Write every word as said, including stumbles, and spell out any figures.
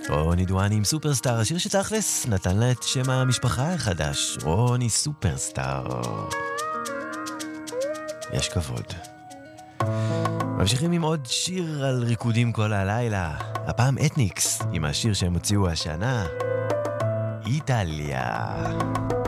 רוני דואני עם סופרסטאר, השיר שתכלס נתן לה את שם המשפחה החדש, רוני סופרסטאר. יש כבוד. ממשיכים עם עוד שיר על ריקודים כל הלילה, הפעם אתניקס, עם השיר שהם הוציאו השנה, איטליה.